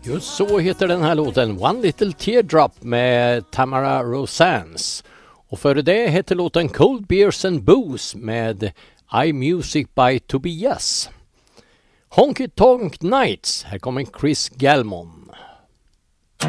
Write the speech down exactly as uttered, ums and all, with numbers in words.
Just så heter den här låten, One Little Teardrop med Tamara Rosanes. Och före det heter låten Cold Beers and Booze med iMusic by Tobias. Honky Tonk Nights, här kommer Chris Galmon.